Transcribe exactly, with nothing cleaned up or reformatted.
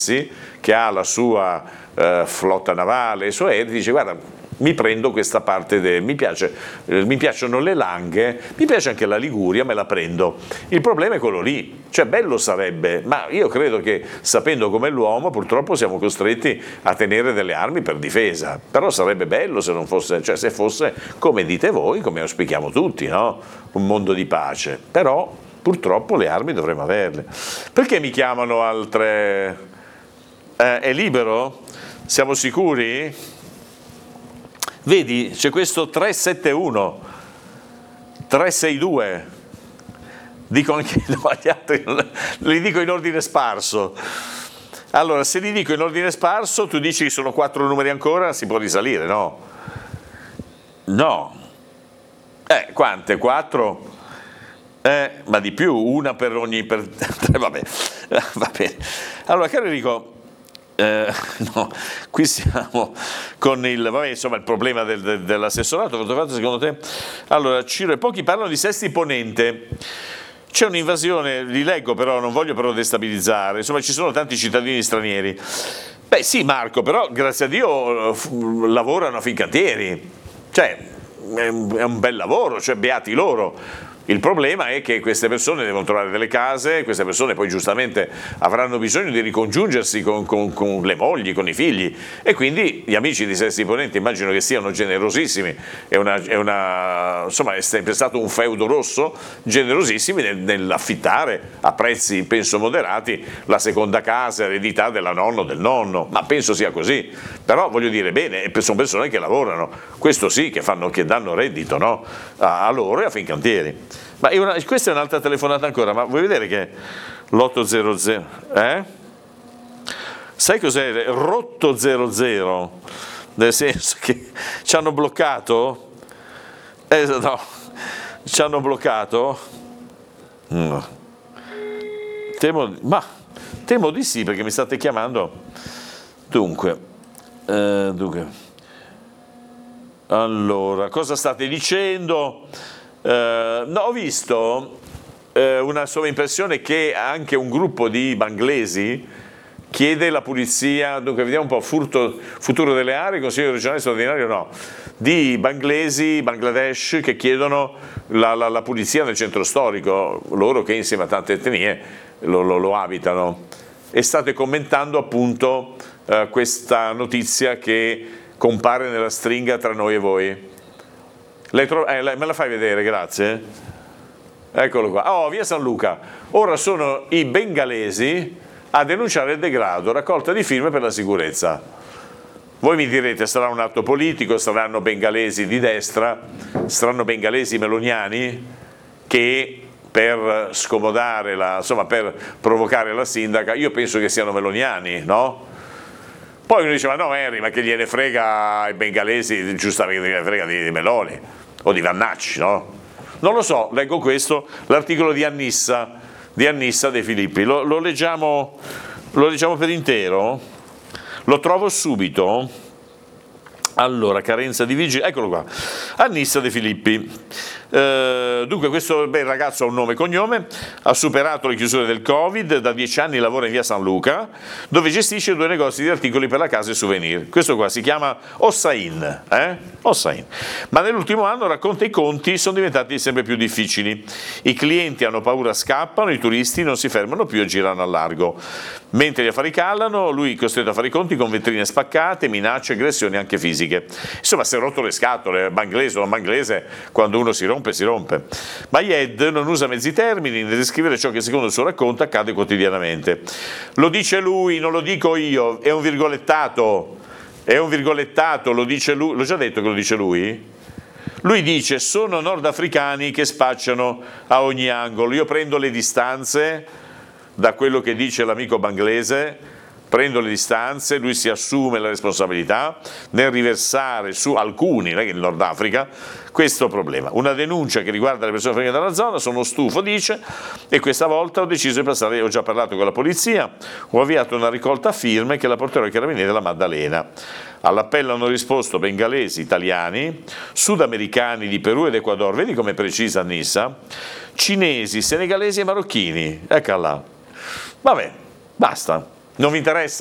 che ha la sua eh, flotta navale, i suoi aerei, dice guarda, mi prendo questa parte, de, mi, piace, eh, mi piacciono le Langhe, mi piace anche la Liguria, me la prendo. Il problema è quello lì, cioè bello sarebbe, ma io credo che sapendo com'è l'uomo purtroppo siamo costretti a tenere delle armi per difesa, però sarebbe bello se non fosse, cioè se fosse come dite voi, come auspichiamo tutti, no? Un mondo di pace, però purtroppo le armi dovremmo averle. Perché mi chiamano altre... Eh, è libero? Siamo sicuri? Vedi, c'è questo tre sette uno, tre sei due, dico anche no, agli altri, li dico in ordine sparso. Allora, se li dico in ordine sparso, tu dici che sono quattro numeri ancora, si può risalire, no? No. Eh, quante? Quattro? Eh, ma di più, una per ogni... Per... vabbè, va bene. Allora, caro Enrico, Eh, no, qui siamo con il, vabbè, insomma, il problema del, del, dell'assessorato. Secondo te? Allora, Ciro e pochi parlano di Sesti Ponente. C'è un'invasione, li leggo però, non voglio però destabilizzare. Insomma, ci sono tanti cittadini stranieri. Beh, sì, Marco, però grazie a Dio f- lavorano a Fincantieri. Cioè, è un, è un bel lavoro, cioè beati loro. Il problema è che queste persone devono trovare delle case, queste persone poi giustamente avranno bisogno di ricongiungersi con, con, con le mogli, con i figli, e quindi gli amici di Sesti Ponente immagino che siano generosissimi, è, una, è, una, insomma, è sempre stato un feudo rosso, generosissimi nel, nell'affittare a prezzi penso moderati la seconda casa, eredità della nonna o del nonno, ma penso sia così, però voglio dire bene, sono persone che lavorano, questo sì, che, fanno, che danno reddito, no? a, a loro e a Fincantieri. Ma è una, questa è un'altra telefonata ancora, ma vuoi vedere che l'otto zero zero, eh? Sai cos'è? Rotto zero zero, nel senso che ci hanno bloccato? Eh, no, ci hanno bloccato? No. Temo, ma temo di sì, perché mi state chiamando. Dunque, eh, dunque, allora, cosa state dicendo? Uh, no, ho visto uh, una sovraimpressione che anche un gruppo di banglesi chiede la pulizia, dunque vediamo un po', furto, futuro delle aree, consiglio regionale straordinario no, di banglesi, Bangladesh, che chiedono la, la, la pulizia nel centro storico, loro che insieme a tante etnie lo, lo, lo abitano. E state commentando appunto uh, questa notizia che compare nella stringa Tra noi e voi. Lei tro- eh, lei, me la fai vedere, grazie. Eccolo qua. Oh, via San Luca. Ora sono i bengalesi a denunciare il degrado, raccolta di firme per la sicurezza. Voi mi direte, sarà un atto politico, saranno bengalesi di destra, saranno bengalesi meloniani che per scomodare, la, insomma per provocare la sindaca, io penso che siano meloniani, no? Poi uno dice, ma no Henry, ma che gliene frega ai bengalesi, giustamente gliene frega di, di Meloni o di Vannacci, no? Non lo so, leggo questo, l'articolo di Annissa, di Annissa De Filippi, lo, lo, leggiamo, lo leggiamo per intero? Lo trovo subito? Allora, carenza di vigili, eccolo qua, Annissa De Filippi. Eh, dunque questo bel ragazzo ha un nome e cognome, ha superato le chiusure del Covid, da dieci anni lavora in via San Luca, dove gestisce due negozi di articoli per la casa e souvenir. Questo qua si chiama Hossain, eh? Hossain. Ma nell'ultimo anno, racconta, i conti sono diventati sempre più difficili. I clienti hanno paura, scappano, i turisti non si fermano più e girano al largo. Mentre gli affari calano, lui è costretto a fare i conti con vetrine spaccate, minacce, aggressioni anche fisiche. Insomma, si è rotto le scatole, banglese o non banglese, quando uno si rompe si rompe. Mayed non usa mezzi termini nel descrivere ciò che secondo il suo racconto accade quotidianamente. Lo dice lui, non lo dico io, è un virgolettato, è un virgolettato, lo dice lui, l'ho già detto che lo dice lui? Lui dice, sono nordafricani che spacciano a ogni angolo, io prendo le distanze da quello che dice l'amico banglese, prendo le distanze, lui si assume la responsabilità nel riversare su alcuni, non è che il Nord Africa, questo problema. Una denuncia che riguarda le persone africane della zona, sono stufo, dice, e questa volta ho deciso di passare, ho già parlato con la polizia, ho avviato una raccolta firme che la porterò ai carabinieri della Maddalena. All'appello hanno risposto bengalesi, italiani, sudamericani di Perù ed Ecuador, vedi come precisa Annissa, cinesi, senegalesi e marocchini, eccola là. Vabbè, basta. Non vi interessa?